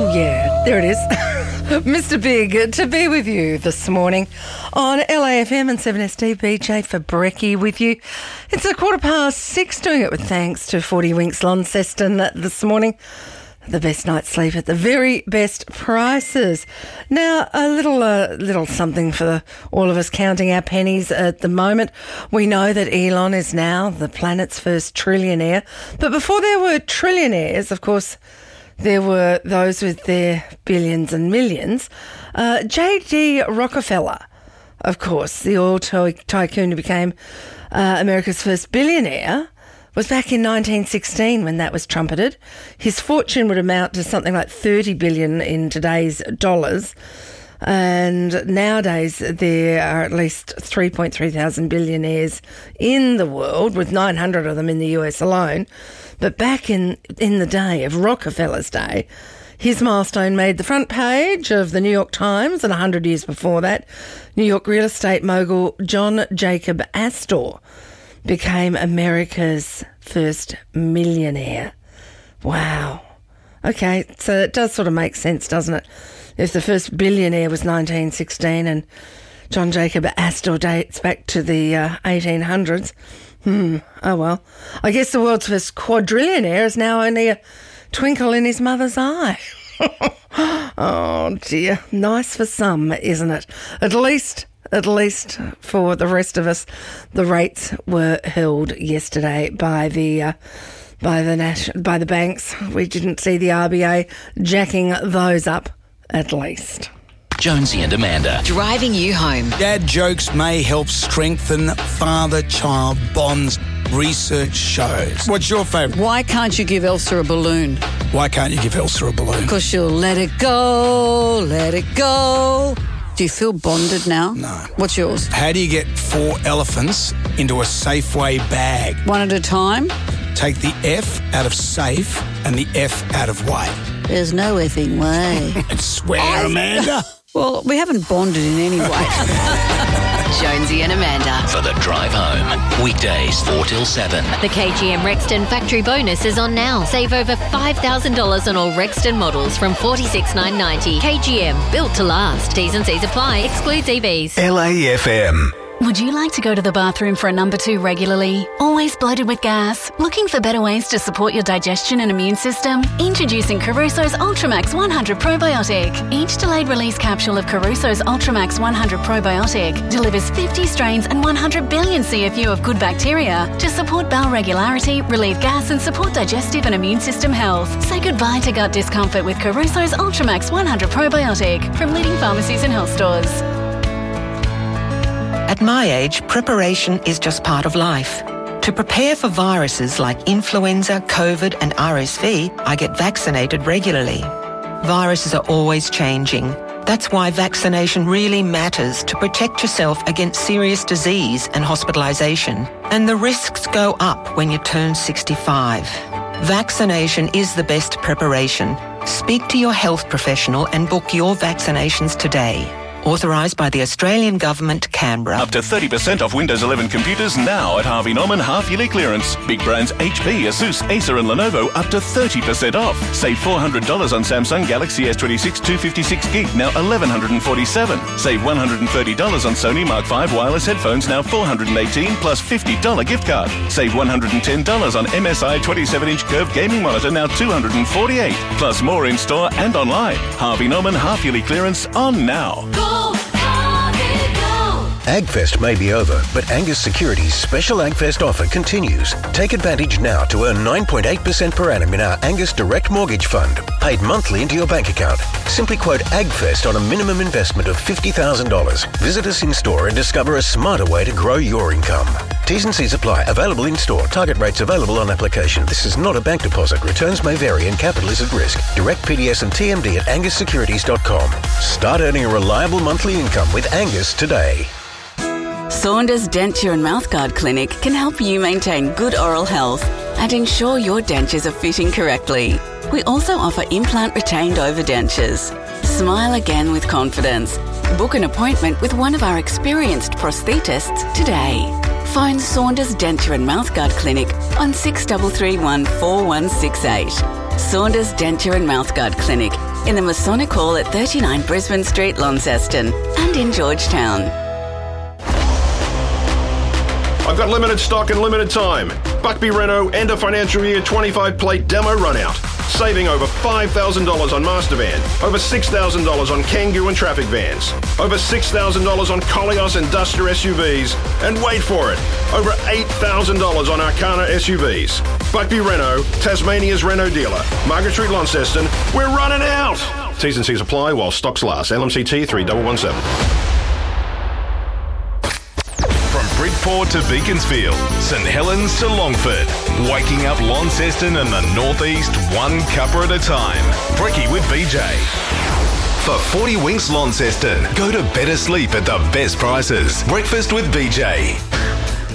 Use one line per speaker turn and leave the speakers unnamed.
Oh, yeah, there it is. Mr. Big, to be with you this morning on LAFM and 7SD. BJ for Brekkie with you. It's 6:15, doing it with thanks to 40 Winks Launceston this morning. The best night's sleep at the very best prices. Now, a little something for all of us counting our pennies at the moment. We know that Elon is now the planet's first trillionaire. But before there were trillionaires, of course, there were those with their billions and millions. J.D. Rockefeller, of course, the oil tycoon who became America's first billionaire, was back in 1916 when that was trumpeted. His fortune would amount to something like 30 billion in today's dollars. And nowadays there are at least 3.3 thousand billionaires in the world, with 900 of them in the US alone. But back in the day of Rockefeller's day, his milestone made the front page of the New York Times, and 100 years before that, New York real estate mogul John Jacob Astor became America's first millionaire. Wow. Okay, so it does sort of make sense, doesn't it? If the first billionaire was 1916 and John Jacob Astor dates back to the 1800s, oh well. I guess the world's first quadrillionaire is now only a twinkle in his mother's eye. Oh dear. Nice for some, isn't it? At least for the rest of us, the rates were held yesterday by the banks. We didn't see the RBA jacking those up, at least.
Jonesy and Amanda.
Driving you home.
Dad jokes may help strengthen father-child bonds, research shows. What's your favourite?
Why can't you give Elsa a balloon?
Why can't you give Elsa a balloon?
Because she'll let it go, let it go. Do you feel bonded now?
No.
What's yours?
How do you get 4 elephants into a Safeway bag?
One at a time?
Take the F out of safe and the F out of way.
There's no effing way.
I swear, Amanda.
Well, we haven't bonded in any way.
Jonesy and Amanda.
For the drive home. Weekdays 4 till 7.
The KGM Rexton factory bonus is on now. Save over $5,000 on all Rexton models from $46,990. KGM, built to last. T's and C's apply. Excludes EVs.
LAFM.
Would you like to go to the bathroom for a number 2 regularly? Always bloated with gas? Looking for better ways to support your digestion and immune system? Introducing Caruso's Ultramax 100 Probiotic. Each delayed release capsule of Caruso's Ultramax 100 Probiotic delivers 50 strains and 100 billion CFU of good bacteria to support bowel regularity, relieve gas and support digestive and immune system health. Say goodbye to gut discomfort with Caruso's Ultramax 100 Probiotic from leading pharmacies and health stores.
At my age, preparation is just part of life. To prepare for viruses like influenza, COVID and RSV, I get vaccinated regularly. Viruses are always changing. That's why vaccination really matters to protect yourself against serious disease and hospitalisation. And the risks go up when you turn 65. Vaccination is the best preparation. Speak to your health professional and book your vaccinations today. Authorised by the Australian Government, Canberra.
Up to 30% off Windows 11 computers now at Harvey Norman half-yearly clearance. Big brands HP, Asus, Acer and Lenovo up to 30% off. Save $400 on Samsung Galaxy S26 256GB, now $1,147. Save $130 on Sony Mark V wireless headphones, now $418 plus $50 gift card. Save $110 on MSI 27-inch curved gaming monitor, now $248. Plus more in-store and online. Harvey Norman half-yearly clearance on now.
AgFest may be over, but Angus Securities' special AgFest offer continues. Take advantage now to earn 9.8% per annum in our Angus Direct Mortgage Fund, paid monthly into your bank account. Simply quote AgFest on a minimum investment of $50,000. Visit us in store and discover a smarter way to grow your income. T's and C's apply. Available in store. Target rates available on application. This is not a bank deposit. Returns may vary and capital is at risk. Direct PDS and TMD at angussecurities.com. Start earning a reliable monthly income with Angus today.
Saunders Denture and Mouthguard Clinic can help you maintain good oral health and ensure your dentures are fitting correctly. We also offer implant retained overdentures. Smile again with confidence. Book an appointment with one of our experienced prosthetists today. Phone Saunders Denture and Mouthguard Clinic on 6331 4168. Saunders Denture and Mouthguard Clinic, in the Masonic Hall at 39 Brisbane Street, Launceston, and in Georgetown.
I've got limited stock and limited time. Buckby Renault end of financial year 25 plate demo run out. Saving over $5,000 on Master Van, over $6,000 on Kangoo and Traffic Vans, over $6,000 on Koleos and Duster SUVs, and wait for it, over $8,000 on Arcana SUVs. Buckby Renault, Tasmania's Renault dealer. Margaret Street, Launceston, we're running out! T's and C's apply while stocks last. LMCT 3117.
Bridport to Beaconsfield, St Helens to Longford, waking up Launceston and the Northeast one cuppa at a time. Brekkie with BJ. For 40 Winks Launceston, go to better sleep at the best prices. Breakfast with BJ.